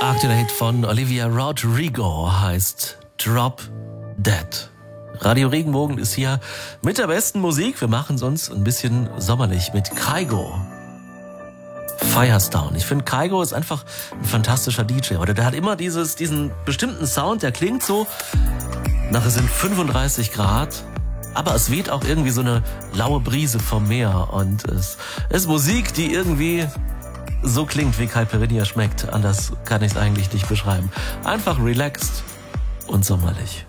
Aktueller Hit von Olivia Rodrigo heißt Drop Dead. Radio Regenbogen ist hier mit der besten Musik. Wir machen es uns ein bisschen sommerlich mit Kygo. Firestone. Ich finde, Kygo ist einfach ein fantastischer DJ. Oder der hat immer diesen bestimmten Sound, der klingt so, nachher sind 35 Grad, aber es weht auch irgendwie so eine laue Brise vom Meer. Und es ist Musik, die irgendwie so klingt, wie Caipirinha schmeckt. Anders kann ich es eigentlich nicht beschreiben. Einfach relaxed und sommerlich.